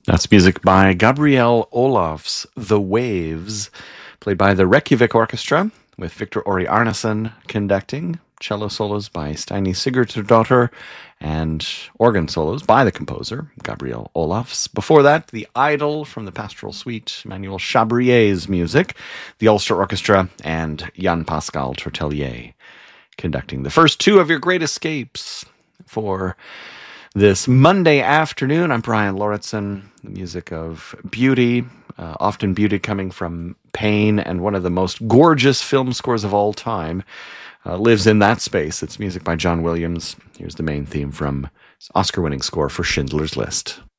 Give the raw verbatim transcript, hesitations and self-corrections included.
That's music by Gabriel Olofs, The Waves, played by the Reykjavik Orchestra, with Victor Ori Arnason conducting, cello solos by Steini Sigurðardóttir, and organ solos by the composer, Gabriel Olofs. Before that, The Idol from the Pastoral Suite, Emmanuel Chabrier's music, the Ulster Orchestra, and Jan-Pascal Tortelier conducting the first two of your great escapes for this Monday afternoon. I'm Brian Lauritsen. The music of beauty, uh, often beauty coming from pain, and one of the most gorgeous film scores of all time uh, lives in that space. It's music by John Williams. Here's the main theme from his Oscar-winning score for Schindler's List.